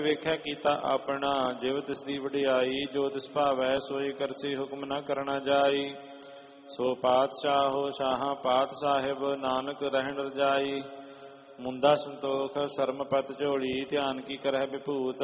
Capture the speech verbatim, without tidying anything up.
ਵੇਖਿਆ ਕੀਤਾ ਆਪਣਾ ਜਿਵ ਤਿਸ ਦੀ ਵਡਿਆਈ ਜੋ ਤਿਸ ਭਾਵੈ ਸੋਈ ਕਰਸੀ ਹੁਕਮ ਨ ਕਰਨਾ ਜਾਈ ਸੋ ਪਾਤਸ਼ਾਹੋ ਸ਼ਾਹਾਂ ਪਾਤ ਸਾਹਿਬ ਨਾਨਕ ਰਹਿਣ ਰਜਾਈ ਮੁੰਦਾ ਸੰਤੋਖ ਸਰਮ ਪਤ ਝੋਲੀ ਧਿਆਨ ਕੀ ਕਰਹਿ ਵਿਭੂਤ